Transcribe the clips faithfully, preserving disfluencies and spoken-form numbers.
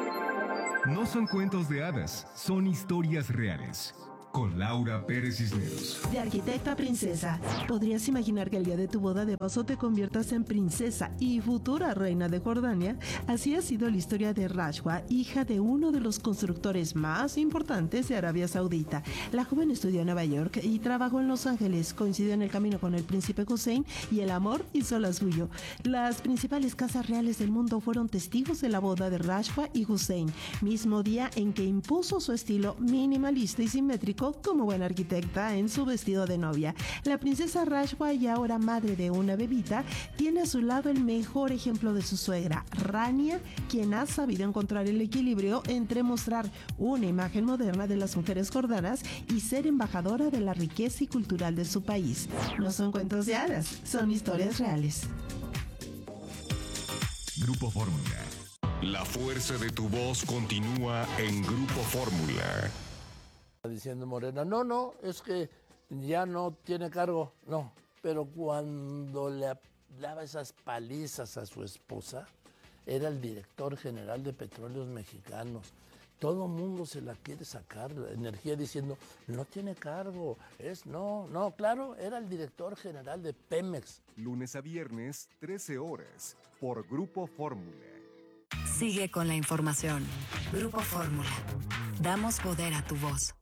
No son cuentos de hadas, son historias reales. Con Laura Pérez Cisneros. De arquitecta a princesa. ¿Podrías imaginar que el día de tu boda de paso te conviertas en princesa y futura reina de Jordania? Así ha sido la historia de Rashwa, hija de uno de los constructores más importantes de Arabia Saudita. La joven estudió en Nueva York y trabajó en Los Ángeles. Coincidió en el camino con el príncipe Hussein y el amor hizo la suyo. Las principales casas reales del mundo fueron testigos de la boda de Rashwa y Hussein, mismo día en que impuso su estilo minimalista y simétrico como buena arquitecta en su vestido de novia. La princesa Rashwa, y ahora madre de una bebita, tiene a su lado el mejor ejemplo de su suegra, Rania, quien ha sabido encontrar el equilibrio entre mostrar una imagen moderna de las mujeres jordanas y ser embajadora de la riqueza y cultural de su país. No son cuentos de hadas, son historias reales. Grupo Fórmula. La fuerza de tu voz continúa en Grupo Fórmula. Diciendo Morena, no, no, es que ya no tiene cargo, no, pero cuando le daba esas palizas a su esposa, era el director general de Petróleos Mexicanos. Todo mundo se la quiere sacar, la energía diciendo, no tiene cargo, es, no, no, claro, era el director general de Pemex. Lunes a viernes, trece horas, por Grupo Fórmula. Sigue con la información. Grupo Fórmula. Damos poder a tu voz.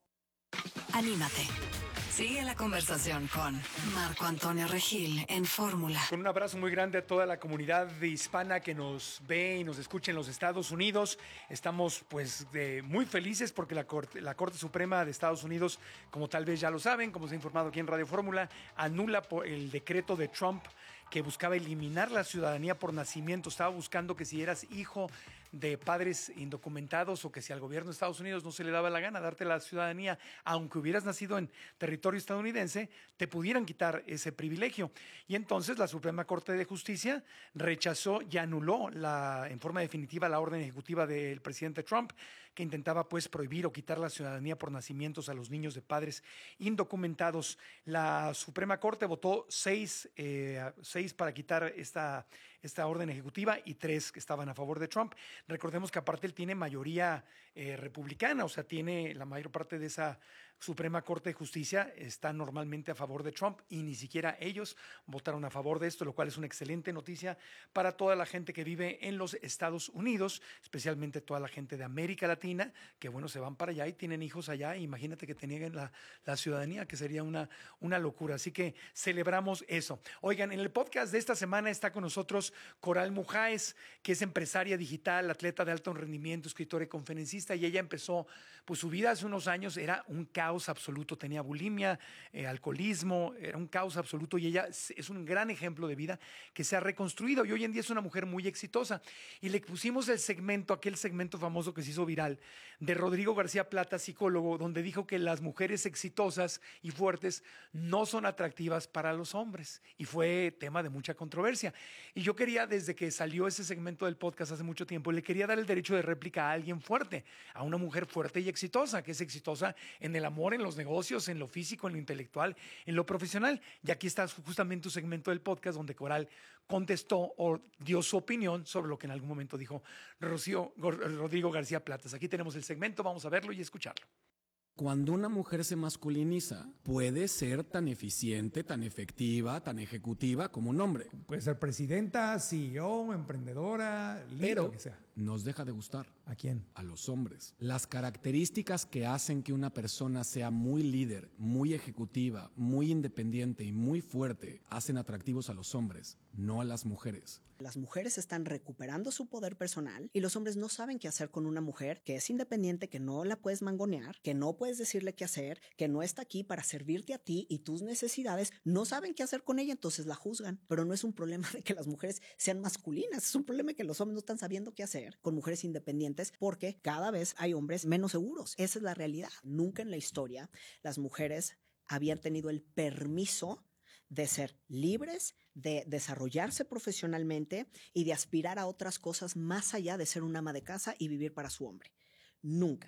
Anímate. Sigue la conversación con Marco Antonio Regil en Fórmula. Con un abrazo muy grande a toda la comunidad hispana que nos ve y nos escucha en los Estados Unidos. Estamos pues de, muy felices porque la Corte, la Corte Suprema de Estados Unidos, como tal vez ya lo saben, como se ha informado aquí en Radio Fórmula, anula por el decreto de Trump que buscaba eliminar la ciudadanía por nacimiento. Estaba buscando que si eras hijo de padres indocumentados o que si al gobierno de Estados Unidos no se le daba la gana darte la ciudadanía, aunque hubieras nacido en territorio estadounidense, te pudieran quitar ese privilegio. Y entonces la Suprema Corte de Justicia rechazó y anuló la, en forma definitiva la orden ejecutiva del presidente Trump, que intentaba pues prohibir o quitar la ciudadanía por nacimientos a los niños de padres indocumentados. La Suprema Corte votó seis, eh, seis para quitar esta, esta orden ejecutiva y tres que estaban a favor de Trump. Recordemos que aparte él tiene mayoría eh, republicana, o sea, tiene la mayor parte de esa Suprema Corte de Justicia está normalmente a favor de Trump y ni siquiera ellos votaron a favor de esto, lo cual es una excelente noticia para toda la gente que vive en los Estados Unidos, especialmente toda la gente de América Latina, que bueno, se van para allá y tienen hijos allá. Imagínate que te nieguen la, la ciudadanía, que sería una, una locura. Así que celebramos eso. Oigan, en el podcast de esta semana está con nosotros Coral Mujáez, que es empresaria digital, atleta de alto rendimiento, escritora y conferencista, y ella empezó pues su vida hace unos años, era un caos absoluto, tenía bulimia, eh, alcoholismo, era un caos absoluto, y ella es un gran ejemplo de vida que se ha reconstruido y hoy en día es una mujer muy exitosa. Y le pusimos el segmento, aquel segmento famoso que se hizo viral, de Rodrigo García Plata, psicólogo, donde dijo que las mujeres exitosas y fuertes no son atractivas para los hombres, y fue tema de mucha controversia. Y yo quería, desde que salió ese segmento del podcast hace mucho tiempo, le quería dar el derecho de réplica a alguien fuerte, a una mujer fuerte y exitosa, que es exitosa en el amor, en los negocios, en lo físico, en lo intelectual, en lo profesional. Y aquí está justamente un segmento del podcast donde Coral contestó o dio su opinión sobre lo que en algún momento dijo Rocío, Rodrigo García Platas. Aquí tenemos el segmento, vamos a verlo y escucharlo. Cuando una mujer se masculiniza, puede ser tan eficiente, tan efectiva, tan ejecutiva como un hombre. Puede ser presidenta, C E O, emprendedora, líder, pero lo que sea. Nos deja de gustar. ¿A quién? A los hombres. Las características que hacen que una persona sea muy líder, muy ejecutiva, muy independiente y muy fuerte, hacen atractivos a los hombres, no a las mujeres. Las mujeres están recuperando su poder personal y los hombres no saben qué hacer con una mujer que es independiente, que no la puedes mangonear, que no puedes decirle qué hacer, que no está aquí para servirte a ti y tus necesidades. No saben qué hacer con ella, entonces la juzgan. Pero no es un problema de que las mujeres sean masculinas, es un problema de que los hombres no están sabiendo qué hacer con mujeres independientes porque cada vez hay hombres menos seguros. Esa es la realidad. Nunca en la historia las mujeres habían tenido el permiso de ser libres, de desarrollarse profesionalmente y de aspirar a otras cosas más allá de ser una ama de casa y vivir para su hombre. Nunca.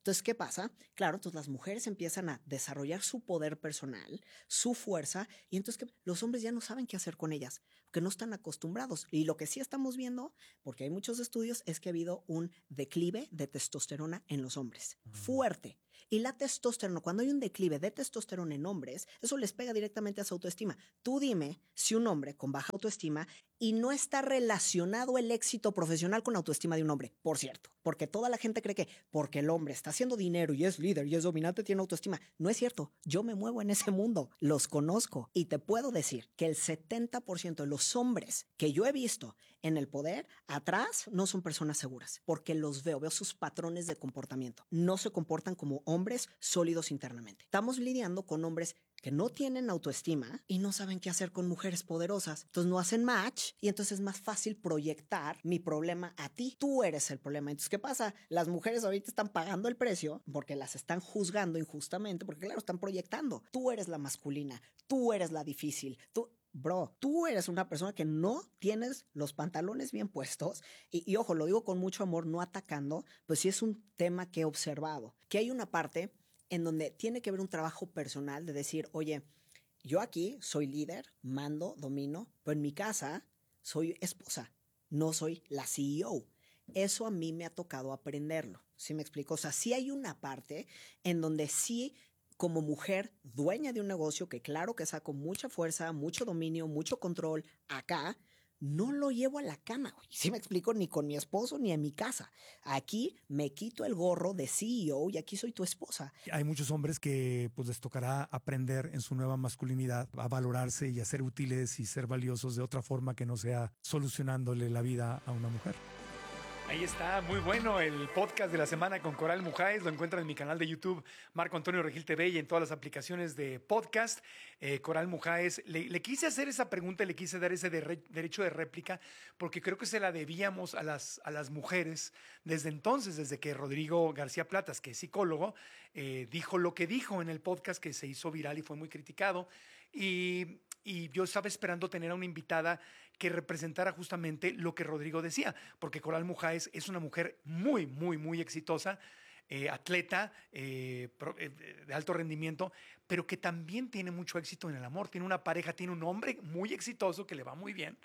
Entonces, ¿qué pasa? Claro, entonces las mujeres empiezan a desarrollar su poder personal, su fuerza, y entonces ¿qué? Los hombres ya no saben qué hacer con ellas, porque no están acostumbrados. Y lo que sí estamos viendo, porque hay muchos estudios, es que ha habido un declive de testosterona en los hombres. Uh-huh. Fuerte. Y la testosterona, cuando hay un declive de testosterona en hombres, eso les pega directamente a su autoestima. Tú dime si un hombre con baja autoestima y no está relacionado el éxito profesional con la autoestima de un hombre, por cierto, porque toda la gente cree que porque el hombre está haciendo dinero y es líder y es dominante, tiene autoestima. No es cierto. Yo me muevo en ese mundo, los conozco y te puedo decir que el setenta por ciento de los hombres que yo he visto en el poder, atrás no son personas seguras, porque los veo, veo sus patrones de comportamiento. No se comportan como hombres sólidos internamente. Estamos lidiando con hombres que no tienen autoestima y no saben qué hacer con mujeres poderosas. Entonces no hacen match y entonces es más fácil proyectar mi problema a ti. Tú eres el problema. Entonces, ¿qué pasa? Las mujeres ahorita están pagando el precio porque las están juzgando injustamente, porque claro, están proyectando. Tú eres la masculina, tú eres la difícil, tú... Bro, tú eres una persona que no tienes los pantalones bien puestos y, y ojo, lo digo con mucho amor, no atacando, pues sí es un tema que he observado, que hay una parte en donde tiene que haber un trabajo personal de decir, oye, yo aquí soy líder, mando, domino, pero en mi casa soy esposa, no soy la C E O. Eso a mí me ha tocado aprenderlo, ¿sí me explico? O sea, sí hay una parte en donde sí... como mujer dueña de un negocio que claro que saco mucha fuerza, mucho dominio, mucho control acá, no lo llevo a la cama, güey. ¿Sí me explico? Ni con mi esposo ni en mi casa. Aquí me quito el gorro de C E O y aquí soy tu esposa. Hay muchos hombres que pues les tocará aprender en su nueva masculinidad a valorarse y a ser útiles y ser valiosos de otra forma que no sea solucionándole la vida a una mujer. Ahí está, muy bueno el podcast de la semana con Coral Mujáez. Lo encuentran en mi canal de YouTube, Marco Antonio Regil T V, y en todas las aplicaciones de podcast. Eh, Coral Mujáez, le, le quise hacer esa pregunta, le quise dar ese de re, derecho de réplica, porque creo que se la debíamos a las, a las mujeres desde entonces, desde que Rodrigo García Platas, que es psicólogo, eh, dijo lo que dijo en el podcast que se hizo viral y fue muy criticado. Y... Y yo estaba esperando tener a una invitada que representara justamente lo que Rodrigo decía, porque Coral Mujáez es una mujer muy, muy, muy exitosa, eh, atleta eh, pro, eh, de alto rendimiento, pero que también tiene mucho éxito en el amor. Tiene una pareja, tiene un hombre muy exitoso que le va muy bien.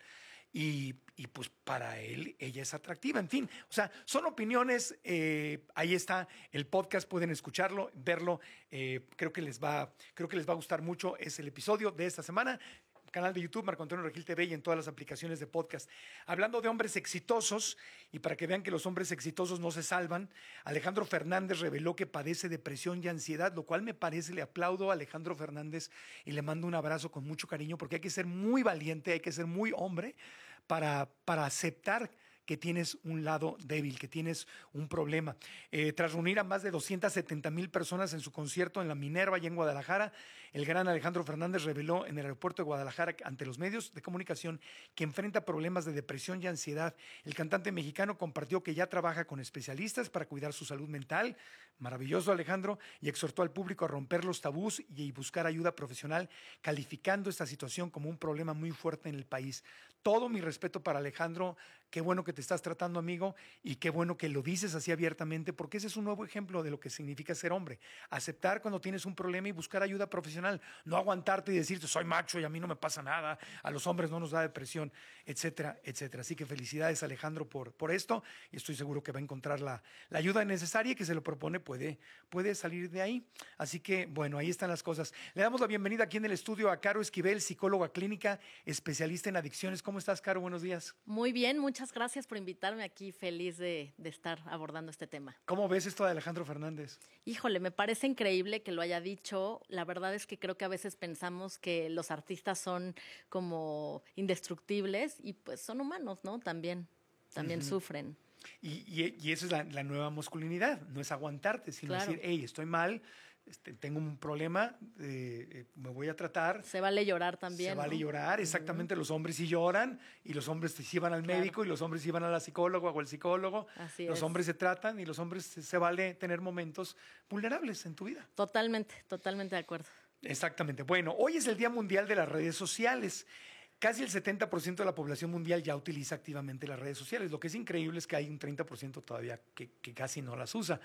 Y, y pues para él, ella es atractiva. En fin, o sea, son opiniones. Eh, ahí está el podcast, pueden escucharlo, verlo. Eh, creo que les va, creo que les va a gustar mucho. Es el episodio de esta semana. Canal de YouTube, Marco Antonio Regil T V, y en todas las aplicaciones de podcast. Hablando de hombres exitosos, y para que vean que los hombres exitosos no se salvan, Alejandro Fernández reveló que padece depresión y ansiedad, lo cual me parece, le aplaudo a Alejandro Fernández y le mando un abrazo con mucho cariño, porque hay que ser muy valiente, hay que ser muy hombre para, para aceptar que tienes un lado débil, que tienes un problema. Eh, tras reunir a más de doscientas setenta mil personas en su concierto en la Minerva y en Guadalajara, el gran Alejandro Fernández reveló en el aeropuerto de Guadalajara ante los medios de comunicación que enfrenta problemas de depresión y ansiedad. El cantante mexicano compartió que ya trabaja con especialistas para cuidar su salud mental. Maravilloso, Alejandro, y exhortó al público a romper los tabús y buscar ayuda profesional, calificando esta situación como un problema muy fuerte en el país. Todo mi respeto para Alejandro. Qué bueno que te estás tratando, amigo, y qué bueno que lo dices así abiertamente, porque ese es un nuevo ejemplo de lo que significa ser hombre. Aceptar cuando tienes un problema y buscar ayuda profesional. No aguantarte y decirte, soy macho y a mí no me pasa nada, a los hombres no nos da depresión, etcétera, etcétera. Así que felicidades, Alejandro, por, por esto, y estoy seguro que va a encontrar la, la ayuda necesaria y que se lo propone, puede, puede salir de ahí. Así que, bueno, ahí están las cosas. Le damos la bienvenida aquí en el estudio a Caro Esquivel, psicóloga clínica, especialista en adicciones. ¿Cómo estás, Caro? Buenos días. Muy bien, muchas Muchas gracias por invitarme aquí, feliz de, de estar abordando este tema. ¿Cómo ves esto de Alejandro Fernández? Híjole, me parece increíble que lo haya dicho. La verdad es que creo que a veces pensamos que los artistas son como indestructibles y pues son humanos, ¿no? También, también uh-huh. sufren. Y, y, y eso es la, la nueva masculinidad, no es aguantarte, sino claro. decir, hey, estoy mal, Este, tengo un problema, eh, eh, me voy a tratar. Se vale llorar también. Se vale ¿no? llorar, exactamente. Uh-huh. Los hombres sí lloran y los hombres sí van al claro. médico y los hombres sí van a la psicóloga o al psicólogo. Así los es. hombres se tratan y los hombres se, se vale tener momentos vulnerables en tu vida. Totalmente, totalmente de acuerdo. Exactamente. Bueno, hoy es el Día Mundial de las Redes Sociales. Casi el setenta por ciento de la población mundial ya utiliza activamente las redes sociales. Lo que es increíble es que hay un treinta por ciento todavía que, que casi no las usa.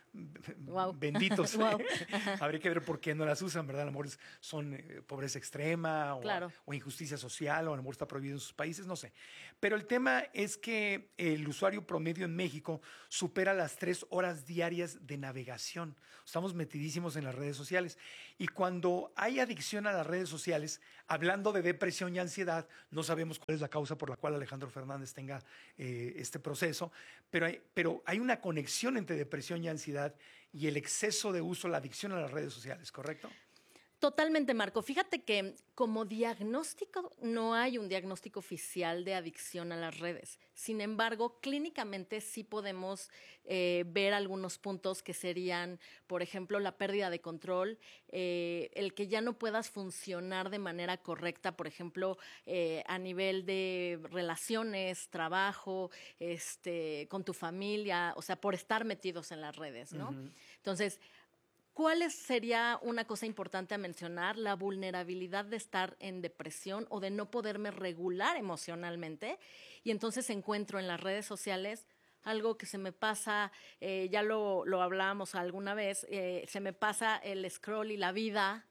Wow. benditos. Wow. Habría que ver por qué no las usan, ¿verdad? A lo mejor es- son eh, pobreza extrema o, Claro. o injusticia social, o a lo mejor está prohibido en sus países, no sé. Pero el tema es que el usuario promedio en México supera las tres horas diarias de navegación. Estamos metidísimos en las redes sociales. Y cuando hay adicción a las redes sociales, hablando de depresión y ansiedad, no sabemos cuál es la causa por la cual Alejandro Fernández tenga eh, este proceso, pero hay, pero hay una conexión entre depresión y ansiedad y el exceso de uso, la adicción a las redes sociales, ¿correcto? Totalmente, Marco. Fíjate que como diagnóstico no hay un diagnóstico oficial de adicción a las redes. Sin embargo, clínicamente sí podemos eh, ver algunos puntos que serían, por ejemplo, la pérdida de control, eh, el que ya no puedas funcionar de manera correcta, por ejemplo, eh, a nivel de relaciones, trabajo, este, con tu familia, o sea, por estar metidos en las redes, ¿no? Ujú. Entonces, ¿cuál es- sería una cosa importante a mencionar? La vulnerabilidad de estar en depresión o de no poderme regular emocionalmente. Y entonces encuentro en las redes sociales algo que se me pasa, eh, ya lo, lo hablábamos alguna vez, eh, se me pasa el scroll y la vida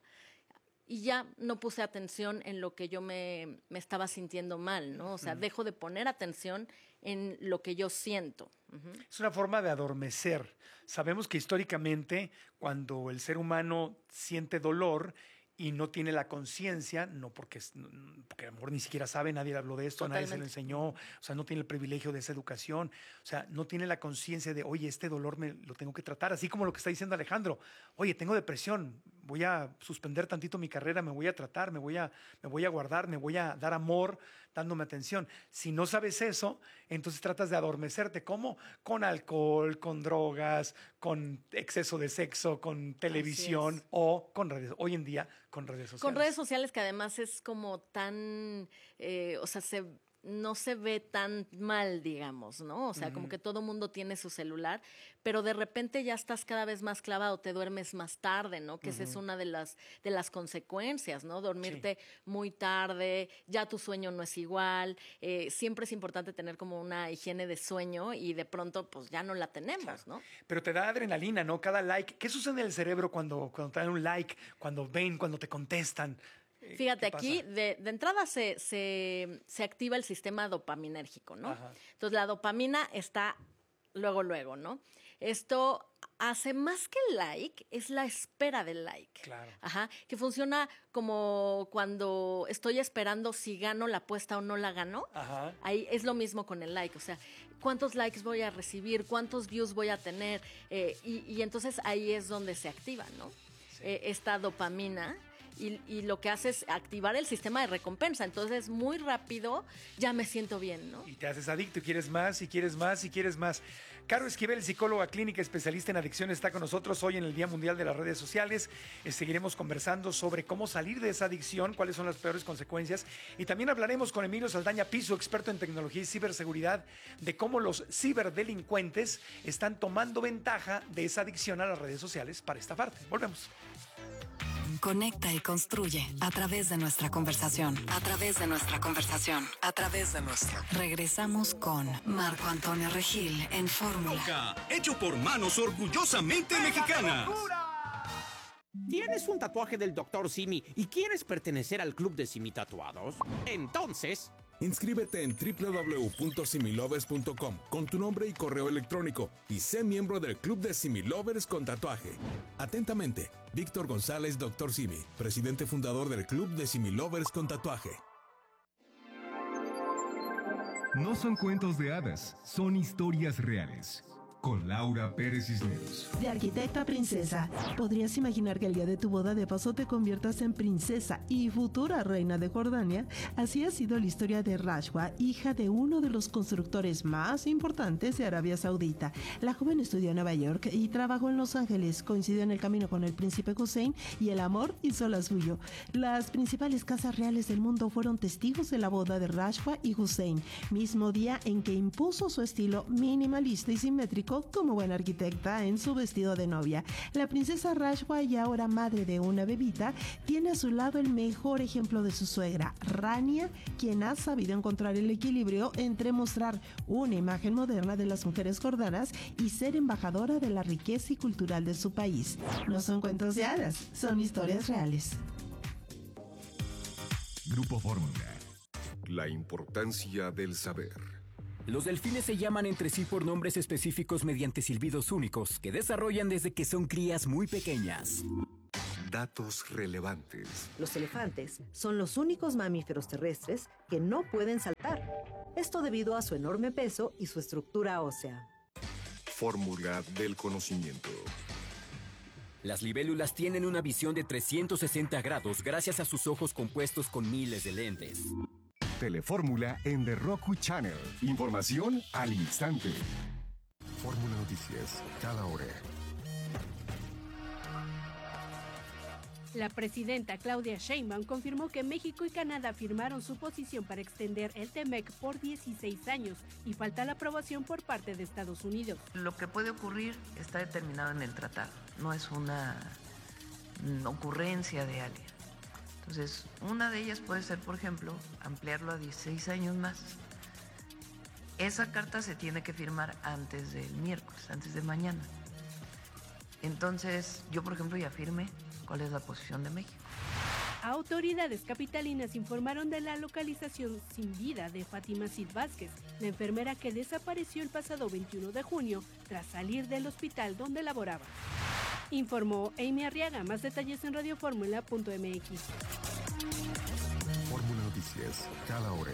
y ya no puse atención en lo que yo me, me estaba sintiendo mal, ¿no? O sea, dejo de poner atención en lo que yo siento. Ujú. Es una forma de adormecer. Sabemos que históricamente, cuando el ser humano siente dolor y no tiene la conciencia, no porque, es- no- no- porque a lo mejor ni siquiera sabe, nadie le habló de esto, nadie se lo Totalmente. enseñó, o sea, no tiene el privilegio de esa educación, o sea, no tiene la conciencia de, oye, este dolor me lo tengo que tratar, así como lo que está diciendo Alejandro, oye, tengo depresión, voy a suspender tantito mi carrera, me voy a tratar, me voy a, me voy a guardar, me voy a dar amor dándome atención. Si no sabes eso, entonces tratas de adormecerte. ¿Cómo? Con alcohol, con drogas, con exceso de sexo, con televisión es. o con redes. Hoy en día, con redes sociales. Con redes sociales que además es como tan, eh, o sea, se, no se ve tan mal, digamos, ¿no? O sea, como que todo mundo tiene su celular, pero de repente ya estás cada vez más clavado, te duermes más tarde, ¿no? Que esa es una de las, de las consecuencias, ¿no? Dormirte muy tarde, ya tu sueño no es igual, eh, siempre es importante tener como una higiene de sueño y de pronto pues ya no la tenemos, ¿no? Pero te da adrenalina, ¿no? Cada like. ¿Qué sucede en el cerebro cuando, cuando te dan un like, cuando ven, cuando te contestan? Eh, Fíjate, ¿qué aquí pasa? de, de entrada se, se, se activa el sistema dopaminérgico, ¿no? Ajá. Entonces la dopamina está luego, luego, ¿no? Esto hace más que el like, es la espera del like. Claro. Ajá, que funciona como cuando estoy esperando si gano la apuesta o no la gano. Ajá. Ahí es lo mismo con el like, o sea, cuántos likes voy a recibir, cuántos views voy a tener, eh, y, y entonces ahí es donde se activa, ¿no? Eh, esta dopamina. Y, y lo que hace es activar el sistema de recompensa. Entonces, muy rápido, ya me siento bien, ¿no? Y te haces adicto y quieres más, y quieres más, y quieres más. Caro Esquivel, psicóloga clínica especialista en adicción, está con nosotros hoy en el Día Mundial de las Redes Sociales. Eh, seguiremos conversando sobre cómo salir de esa adicción, cuáles son las peores consecuencias. Y también hablaremos con Emilio Saldaña Piso, experto en tecnología y ciberseguridad, de cómo los ciberdelincuentes están tomando ventaja de esa adicción a las redes sociales para estafarte. Volvemos. Conecta y construye a través de nuestra conversación. A través de nuestra conversación. A través de nuestra. Regresamos con Marco Antonio Regil en Fórmula. Hecho por manos orgullosamente mexicanas. ¿Tienes un tatuaje del doctor Simi y quieres pertenecer al club de Simi Tatuados? Entonces, inscríbete en doble u doble u doble u punto similovers punto com con tu nombre y correo electrónico y sé miembro del club de Similovers con tatuaje. Atentamente, Víctor González, doctor Simi, presidente fundador del club de Similovers con tatuaje. No son cuentos de hadas, son historias reales. Con Laura Pérez Cisneros. De arquitecta a princesa, ¿podrías imaginar que el día de tu boda de paso te conviertas en princesa y futura reina de Jordania? Así ha sido la historia de Rashwa, hija de uno de los constructores más importantes de Arabia Saudita. La joven estudió en Nueva York y trabajó en Los Ángeles, coincidió en el camino con el príncipe Hussein y el amor hizo la suyo. Las principales casas reales del mundo fueron testigos de la boda de Rashwa y Hussein, mismo día en que impuso su estilo minimalista y simétrico destacó como buena arquitecta en su vestido de novia. La princesa Rashwa, y ahora madre de una bebita, tiene a su lado el mejor ejemplo de su suegra, Rania, quien ha sabido encontrar el equilibrio entre mostrar una imagen moderna de las mujeres jordanas y ser embajadora de la riqueza y cultural de su país. No son cuentos de hadas, son historias reales. Grupo Fórmula. La importancia del saber. Los delfines se llaman entre sí por nombres específicos mediante silbidos únicos que desarrollan desde que son crías muy pequeñas. Datos relevantes. Los elefantes son los únicos mamíferos terrestres que no pueden saltar. Esto debido a su enorme peso y su estructura ósea. Fórmula del conocimiento. Las libélulas tienen una visión de trescientos sesenta grados gracias a sus ojos compuestos con miles de lentes. Telefórmula en The Roku Channel. Información al instante. Fórmula Noticias, cada hora. La presidenta Claudia Sheinbaum confirmó que México y Canadá firmaron su posición para extender el TEMEC por dieciséis años y falta la aprobación por parte de Estados Unidos. Lo que puede ocurrir está determinado en el tratado, no es una ocurrencia de alguien. Entonces, una de ellas puede ser, por ejemplo, ampliarlo a dieciséis años más. Esa carta se tiene que firmar antes del miércoles, antes de mañana. Entonces, yo, por ejemplo, ya firmé cuál es la posición de México. Autoridades capitalinas informaron de la localización sin vida de Fátima Cid Vázquez, la enfermera que desapareció el pasado veintiuno de junio tras salir del hospital donde laboraba. Informó Amy Arriaga. Más detalles en radioformula punto m x. Fórmula Noticias, cada hora.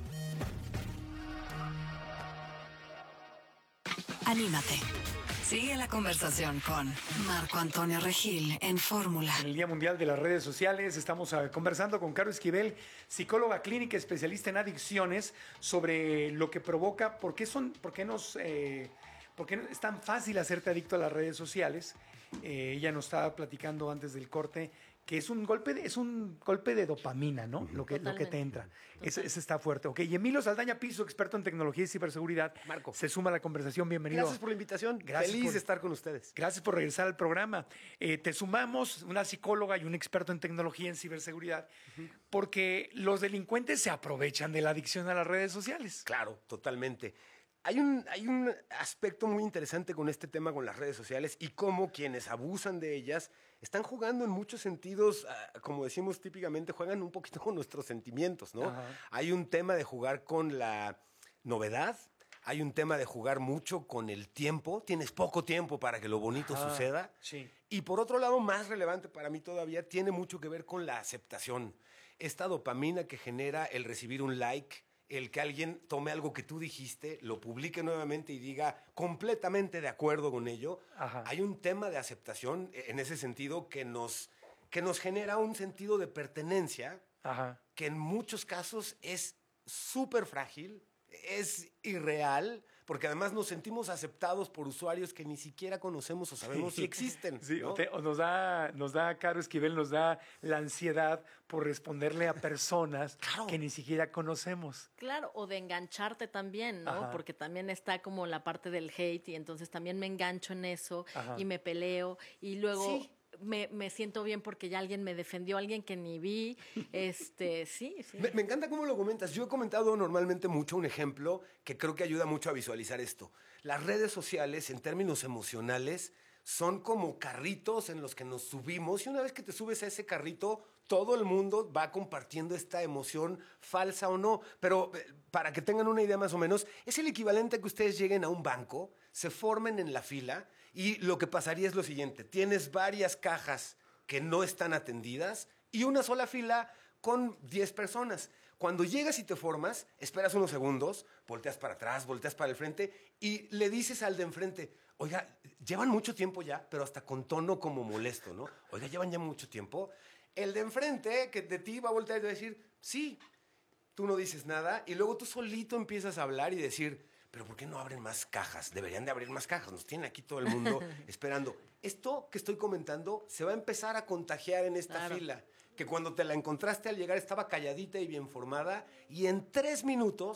Anímate. Sigue la conversación con Marco Antonio Regil en Fórmula. En el Día Mundial de las Redes Sociales estamos uh, conversando con Caro Esquivel, psicóloga clínica especialista en adicciones, sobre lo que provoca, por qué, son, por qué, nos, eh, por qué es tan fácil hacerte adicto a las redes sociales. Eh, ella nos estaba platicando antes del corte que es un golpe de, es un golpe de dopamina, ¿no? Uh-huh. Lo que, lo que te entra. Ese, ese está fuerte. Ok, y Emilio Saldaña Piso, experto en tecnología y ciberseguridad. Marco. Se suma a la conversación. Bienvenido. Gracias por la invitación. Gracias Feliz por, de estar con ustedes. Gracias por regresar al programa. Eh, te sumamos una psicóloga y un experto en tecnología y en ciberseguridad, uh-huh. porque los delincuentes se aprovechan de la adicción a las redes sociales. Claro, totalmente. Hay un, hay un aspecto muy interesante con este tema, con las redes sociales, y cómo quienes abusan de ellas están jugando en muchos sentidos, uh, como decimos típicamente, juegan un poquito con nuestros sentimientos, ¿no? Ajá. Hay un tema de jugar con la novedad, hay un tema de jugar mucho con el tiempo, tienes poco tiempo para que lo bonito Ajá. suceda. Sí. Y por otro lado, más relevante para mí todavía, tiene mucho que ver con la aceptación. Esta dopamina que genera el recibir un like, el que alguien tome algo que tú dijiste, lo publique nuevamente y diga completamente de acuerdo con ello. Ajá. Hay un tema de aceptación en ese sentido que nos, que nos genera un sentido de pertenencia Ajá. que en muchos casos es súper frágil, es irreal, porque además nos sentimos aceptados por usuarios que ni siquiera conocemos o sabemos sí. si existen. Sí, ¿no? o, te, o nos da, nos da, Caro Esquivel, nos da la ansiedad por responderle a personas claro. que ni siquiera conocemos. Claro, o de engancharte también, ¿no? Ajá. Porque también está como la parte del hate y entonces también me engancho en eso Ajá. y me peleo y luego... Sí. Me, me siento bien porque ya alguien me defendió, alguien que ni vi. Este, sí, sí. Me, me encanta cómo lo comentas. Yo he comentado normalmente mucho un ejemplo que creo que ayuda mucho a visualizar esto. Las redes sociales, en términos emocionales, son como carritos en los que nos subimos y una vez que te subes a ese carrito, todo el mundo va compartiendo esta emoción, falsa o no. Pero para que tengan una idea más o menos, es el equivalente a que ustedes lleguen a un banco, se formen en la fila y lo que pasaría es lo siguiente. Tienes varias cajas que no están atendidas y una sola fila con diez personas. Cuando llegas y te formas, esperas unos segundos, volteas para atrás, volteas para el frente y le dices al de enfrente, oiga, llevan mucho tiempo ya, pero hasta con tono como molesto, ¿no? Oiga, llevan ya mucho tiempo. El de enfrente, que de ti va a voltear y va a decir, sí. Tú no dices nada y luego tú solito empiezas a hablar y decir, pero ¿por qué no abren más cajas? Deberían de abrir más cajas. Nos tiene aquí todo el mundo esperando. Esto que estoy comentando se va a empezar a contagiar en esta claro. fila. Que cuando te la encontraste al llegar estaba calladita y bien formada y en tres minutos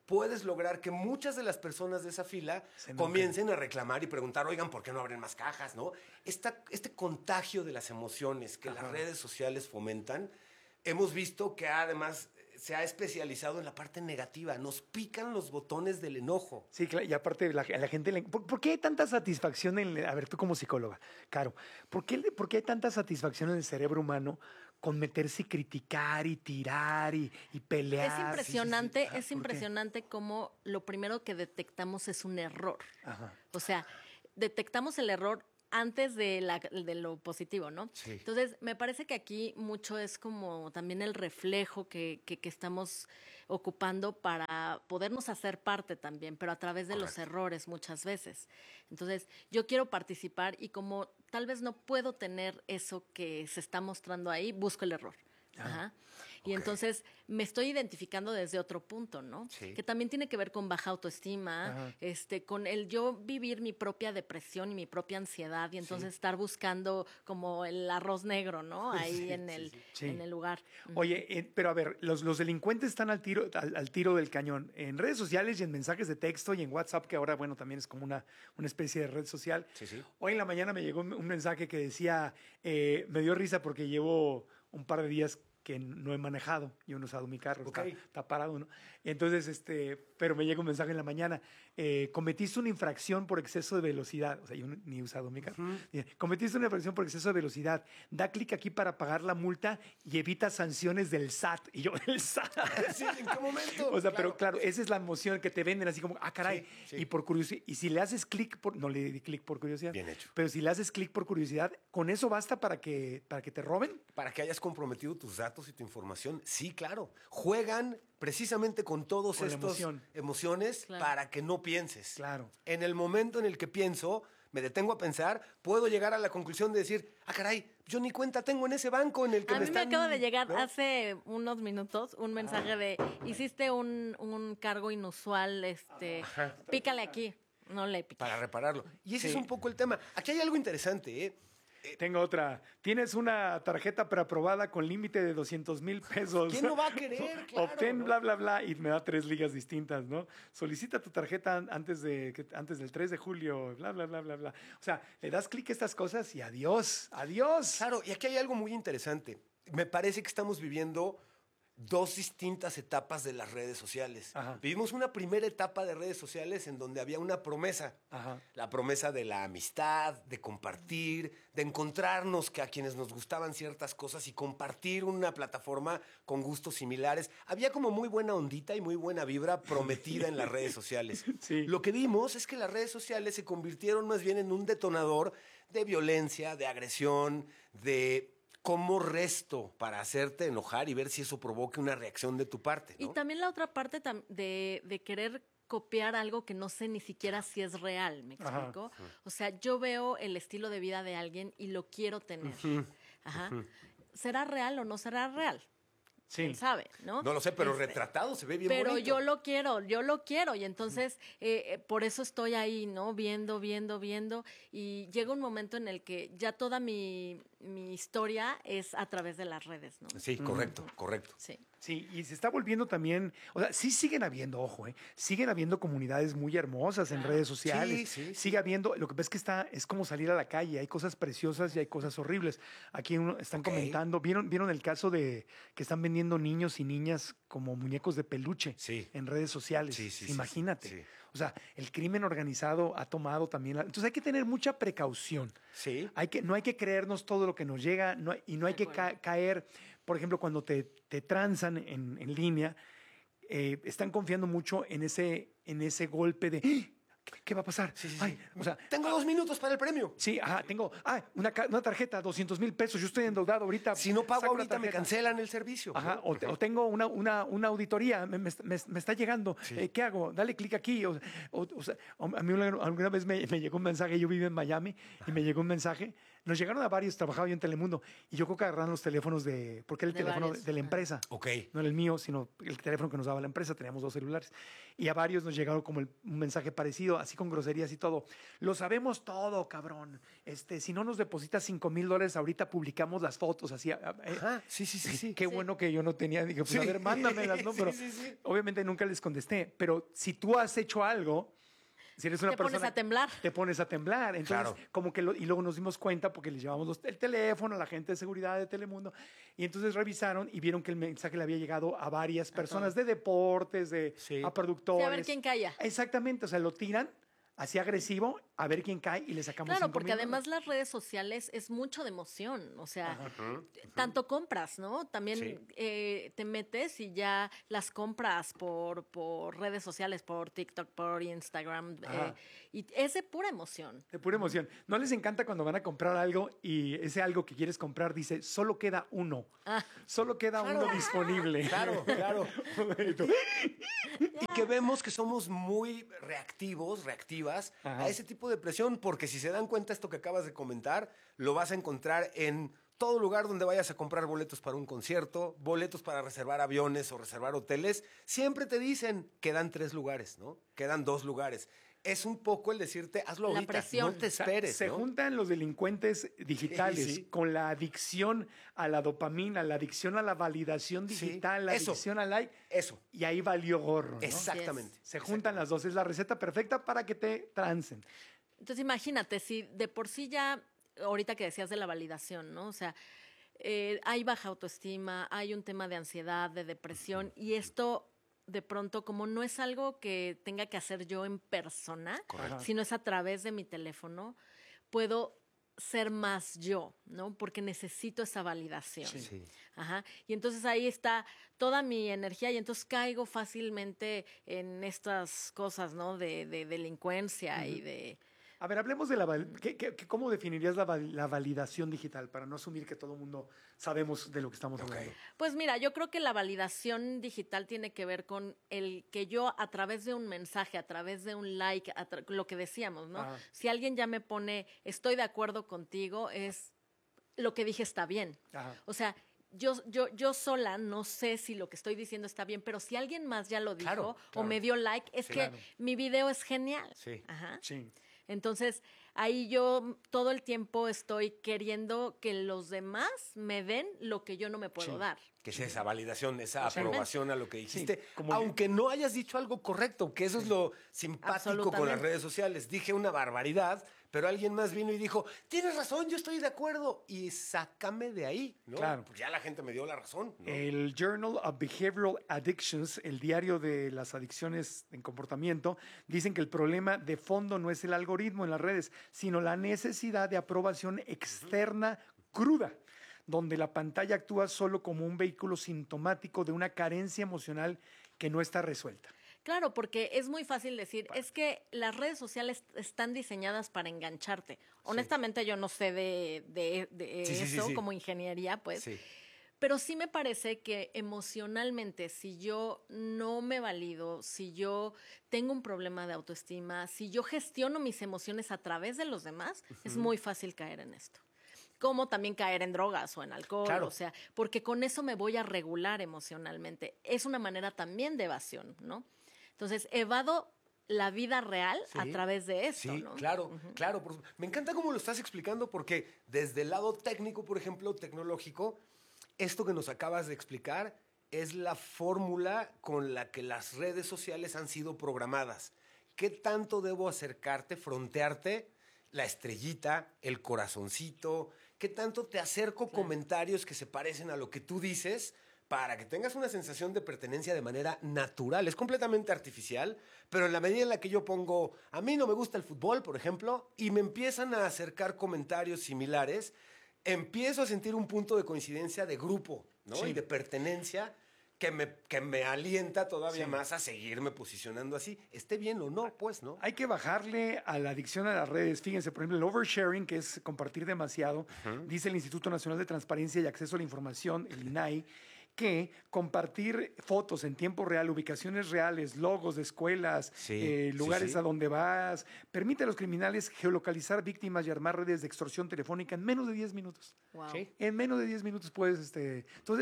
puedes lograr que muchas de las personas de esa fila comiencen a reclamar y preguntar, oigan, ¿por qué no abren más cajas? ¿No? Esta, este contagio de las emociones que Ajá. las redes sociales fomentan, hemos visto que además se ha especializado en la parte negativa. Nos pican los botones del enojo. Sí, claro, y aparte la, la gente... Le, ¿por, ¿Por qué hay tanta satisfacción en... A ver, tú como psicóloga, Caro, ¿por qué, ¿por qué hay tanta satisfacción en el cerebro humano con meterse y criticar y tirar y, y pelear? Es impresionante, sí, sí, sí. es impresionante cómo lo primero que detectamos es un error. Ajá. O sea, detectamos el error antes de, la, de lo positivo, ¿no? Sí. Entonces, me parece que aquí mucho es como también el reflejo que, que, que estamos ocupando para podernos hacer parte también, pero a través de Correcto. Los errores muchas veces. Entonces, yo quiero participar y como tal vez no puedo tener eso que se está mostrando ahí, busco el error. Ah. Ajá. Y okay. entonces me estoy identificando desde otro punto, ¿no? Sí. Que también tiene que ver con baja autoestima, Ajá. este, con el yo vivir mi propia depresión y mi propia ansiedad y entonces sí. estar buscando como el arroz negro, ¿no? Ahí sí, en, el, sí, sí. en el lugar. Oye, eh, pero a ver, los, los delincuentes están al tiro, al, al tiro del cañón en redes sociales y en mensajes de texto y en WhatsApp, que ahora, bueno, también es como una, una especie de red social. Sí, sí. Hoy en la mañana me llegó un mensaje que decía, eh, me dio risa porque llevo un par de días que no he manejado, yo no he usado mi carro, okay. está, está parado, ¿no? Entonces, este, pero me llega un mensaje en la mañana, eh, cometiste una infracción por exceso de velocidad, o sea, yo no, ni he usado mi carro, uh-huh. cometiste una infracción por exceso de velocidad, da clic aquí para pagar la multa y evita sanciones del S A T, y yo, ¿el S A T? Sí, ¿en qué momento? O sea, claro. pero claro, esa es la emoción que te venden, así como, ah, caray, sí, sí. y por curiosidad, y si le haces clic, por, no le di clic por curiosidad, bien hecho, pero si le haces clic por curiosidad, ¿con eso basta para que, para que te roben? Para que hayas comprometido tus datos y tu información. Sí, claro. Juegan precisamente con todos con estos emoción. emociones claro. para que no pienses. Claro. En el momento en el que pienso, me detengo a pensar, puedo llegar a la conclusión de decir, ah, caray, yo ni cuenta tengo en ese banco en el que a me están... A mí me acaba de llegar ¿no? hace unos minutos un mensaje ah. de, hiciste un, un cargo inusual, este, Ajá. pícale aquí. No le piques. Para repararlo. Y ese sí. es un poco el tema. Aquí hay algo interesante, ¿eh? Tengo otra. Tienes una tarjeta preaprobada con límite de doscientos mil pesos. ¿Quién no va a querer? Claro, Obtén ¿no? bla, bla, bla. Y me da tres ligas distintas, ¿no? Solicita tu tarjeta antes, de, antes del tres de julio, bla, bla, bla, bla, bla. O sea, le das clic a estas cosas y adiós, adiós. Claro, y aquí hay algo muy interesante. Me parece que estamos viviendo dos distintas etapas de las redes sociales. Ajá. Vivimos una primera etapa de redes sociales en donde había una promesa. Ajá. La promesa de la amistad, de compartir, de encontrarnos que a quienes nos gustaban ciertas cosas y compartir una plataforma con gustos similares. Había como muy buena ondita y muy buena vibra prometida en las redes sociales. Sí. Lo que vimos es que las redes sociales se convirtieron más bien en un detonador de violencia, de agresión, de... como resto para hacerte enojar y ver si eso provoca una reacción de tu parte, ¿no? Y también la otra parte de, de querer copiar algo que no sé ni siquiera si es real, ¿me explico? Ajá. O sea, yo veo el estilo de vida de alguien y lo quiero tener. Uh-huh. Ajá. Uh-huh. ¿Será real o no será real? Sí. ¿Quién sabe, no? No lo sé, pero este, retratado se ve bien pero bonito. Pero yo lo quiero, yo lo quiero. Y entonces, eh, eh, por eso estoy ahí, ¿no? Viendo, viendo, viendo. Y llega un momento en el que ya toda mi, mi historia es a través de las redes, ¿no? Sí, correcto, uh-huh. correcto. Sí. Sí, y se está volviendo también, o sea, sí siguen habiendo, ojo, ¿eh? siguen habiendo comunidades muy hermosas en redes sociales. Sí, sí, Sigue habiendo, lo que pasa es que está, es como salir a la calle, hay cosas preciosas y hay cosas horribles. Aquí uno, están okay. comentando, ¿vieron, ¿vieron el caso de que están vendiendo niños y niñas como muñecos de peluche sí. en redes sociales? Sí, sí, Imagínate. Sí, sí. O sea, el crimen organizado ha tomado también... La... Entonces hay que tener mucha precaución. Sí. Hay que, no hay que creernos todo lo que nos llega no, y no hay que ca- caer... Por ejemplo, cuando te, te transan en, en línea, eh, están confiando mucho en ese, en ese golpe de... ¿Qué, ¿Qué va a pasar? Sí, sí, Ay, sí. O sea, tengo dos minutos para el premio. Sí, ajá, tengo ah, una, una tarjeta, doscientos mil pesos, yo estoy endeudado ahorita. Si no pago ahorita me cancelan el servicio. Ajá, ¿no? o, te, o tengo una, una, una auditoría, me, me, me está llegando, sí. eh, ¿qué hago? Dale clic aquí. O, o, o sea, a mí alguna vez me, me llegó un mensaje, yo vivo en Miami, y me llegó un mensaje, nos llegaron a varios, trabajaba yo en Telemundo, y yo creo que agarraron los teléfonos de, porque era el de teléfono varios. de la empresa. Ok. No era el mío, sino el teléfono que nos daba la empresa, teníamos dos celulares. Y a varios nos llegaron como el, un mensaje parecido. sentido, así con groserías y todo. Lo sabemos todo, cabrón. Este, si no nos depositas cinco mil dólares, ahorita publicamos las fotos. Así, Ajá, sí, sí, sí, sí. Qué Sí. bueno que yo no tenía. Dije, pues Sí. a ver, mándamelas, ¿no? Pero Sí, sí, sí. obviamente nunca les contesté. Pero si tú has hecho algo, si eres una Te persona... pones a temblar. Te pones a temblar. Entonces, Claro. como que... Lo, y luego nos dimos cuenta porque les llevamos los- el teléfono a la gente de seguridad de Telemundo. Y entonces revisaron y vieron que el mensaje le había llegado a varias personas de deportes, de, Sí. a productores. Sí, a ver quién calla. Exactamente. O sea, lo tiran así agresivo, a ver quién cae y le sacamos Claro, cinco porque mil además dólares. las redes sociales es mucho de emoción, o sea, Ujú. tanto compras, ¿no? También Sí. eh, te metes y ya las compras por, por redes sociales, por TikTok, por Instagram, Ajá. eh, y es de pura emoción. De pura emoción. ¿No les encanta cuando van a comprar algo y ese algo que quieres comprar dice, solo queda uno? Ah. Solo queda Claro. uno disponible. Claro, claro. Y que vemos que somos muy reactivos, reactivas Ajá. a ese tipo de presión, porque si se dan cuenta esto que acabas de comentar, lo vas a encontrar en todo lugar donde vayas a comprar boletos para un concierto, boletos para reservar aviones o reservar hoteles, siempre te dicen, quedan tres lugares, ¿no? Quedan dos lugares. Es un poco el decirte, hazlo La ahorita, presión. no te O sea, esperes, se ¿no? juntan los delincuentes digitales Sí, sí. con la adicción a la dopamina, la adicción a la validación Sí, digital, la eso. adicción al like, Eso, y ahí valió gorro, ¿no? exactamente. Se juntan las dos, es la receta perfecta para que te trancen. Entonces imagínate, si de por sí ya, ahorita que decías de la validación, ¿no? O sea, eh, hay baja autoestima, hay un tema de ansiedad, de depresión, y esto de pronto, como no es algo que tenga que hacer yo en persona, Correcto. sino es a través de mi teléfono, puedo ser más yo, ¿no? Porque necesito esa validación. Sí. Ajá. Y entonces ahí está toda mi energía y entonces caigo fácilmente en estas cosas, ¿no? De, de delincuencia y de... A ver, hablemos de la... val- ¿qué- qué- qué- ¿Cómo definirías la, val- la validación digital? Para no asumir que todo el mundo sabemos de lo que estamos hablando. Pues mira, yo creo que la validación digital tiene que ver con el que yo a través de un mensaje, a través de un like, a tra- lo que decíamos, ¿no? Ajá. Si alguien ya me pone, estoy de acuerdo contigo, es lo que dije está bien. Ajá. O sea, yo, yo, yo sola no sé si lo que estoy diciendo está bien, pero si alguien más ya lo dijo Claro, o claro. me dio like, es Sí, que claro. mi video es genial. Sí. Ajá. Sí. Entonces, ahí yo todo el tiempo estoy queriendo que los demás me den lo que yo no me puedo Sí. dar. Que sea esa validación, esa Totalmente. aprobación a lo que dijiste. Sí, como- aunque no hayas dicho algo correcto, que eso es lo simpático con las Absolutamente. redes sociales. Dije una barbaridad, pero alguien más vino y dijo, tienes razón, yo estoy de acuerdo. Y sácame de ahí, ¿no? Claro. Pues ya la gente me dio la razón, ¿no? El Journal of Behavioral Addictions, el diario de las adicciones en comportamiento, dicen que el problema de fondo no es el algoritmo en las redes, sino la necesidad de aprobación externa cruda, donde la pantalla actúa solo como un vehículo sintomático de una carencia emocional que no está resuelta. Claro, porque es muy fácil decir, es que las redes sociales están diseñadas para engancharte. Honestamente, yo no sé de, de- de Sí, sí, sí, eso sí. como ingeniería, pues. Sí. Pero sí me parece que emocionalmente, si yo no me valido, si yo tengo un problema de autoestima, si yo gestiono mis emociones a través de los demás, es muy fácil caer en esto. Como también caer en drogas o en alcohol, Claro. o sea, porque con eso me voy a regular emocionalmente. Es una manera también de evasión, ¿no? Entonces, evado la vida real a Sí. través de esto, Sí, ¿no? claro, claro. por su- Me encanta cómo lo estás explicando porque desde el lado técnico, por ejemplo, tecnológico, esto que nos acabas de explicar es la fórmula con la que las redes sociales han sido programadas. ¿Qué tanto debo acercarte, frontearte, la estrellita, el corazoncito? ¿Qué tanto te acerco comentarios que se parecen a lo que tú dices para que tengas una sensación de pertenencia de manera natural? Es completamente artificial, pero en la medida en la que yo pongo, a mí no me gusta el fútbol, por ejemplo, y me empiezan a acercar comentarios similares, empiezo a sentir un punto de coincidencia de grupo, ¿no? Sí. Y de pertenencia que me, que me alienta todavía Sí. más a seguirme posicionando así. Esté bien o no, pues, ¿no? Hay que bajarle a la adicción a las redes. Fíjense, por ejemplo, el oversharing, que es compartir demasiado, dice el Instituto Nacional de Transparencia y Acceso a la Información, el I N A I, que compartir fotos en tiempo real, ubicaciones reales, logos de escuelas, Sí, eh, sí, lugares sí. a donde vas, permite a los criminales geolocalizar víctimas y armar redes de extorsión telefónica en menos de diez minutos. Wow. Sí. En menos de diez minutos puedes, este... Entonces,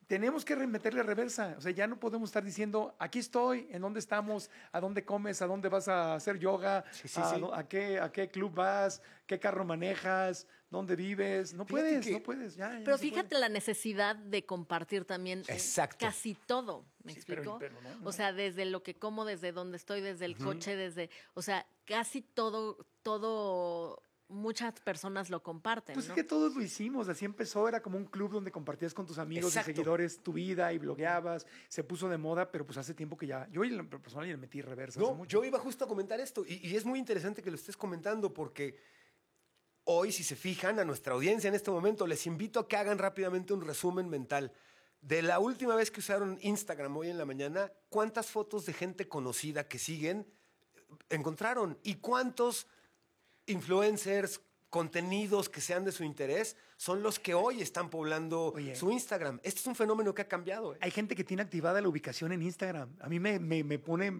tenemos que meterle reversa. O sea, ya no podemos estar diciendo, aquí estoy, en dónde estamos, a dónde comes, a dónde vas a hacer yoga, Sí, sí, a, sí. a qué, a qué club vas, qué carro manejas, dónde vives. No Fíjate puedes, que- no puedes. Ya, ya Pero no se fíjate puede. la necesidad de compartir también eh, Exacto. casi todo, ¿me Sí, pero- explico? pero no, no. O sea, desde lo que como, desde donde estoy, desde el Ujú. coche, desde, o sea, casi todo, todo, muchas personas lo comparten, Pues ¿no? es que todos lo hicimos, así empezó, era como un club donde compartías con tus amigos Exacto. y seguidores tu vida y blogueabas, se puso de moda, pero pues hace tiempo que ya, yo en lo personal ya le metí reversa hace No, mucho. yo iba justo a comentar esto y, y es muy interesante que lo estés comentando porque hoy, si se fijan, a nuestra audiencia en este momento, les invito a que hagan rápidamente un resumen mental. De la última vez que usaron Instagram hoy en la mañana, ¿cuántas fotos de gente conocida que siguen encontraron? ¿Y cuántos influencers, contenidos que sean de su interés son los que hoy están poblando Oye. su Instagram? Este es un fenómeno que ha cambiado. ¿eh? Hay gente que tiene activada la ubicación en Instagram. A mí me, me, me pone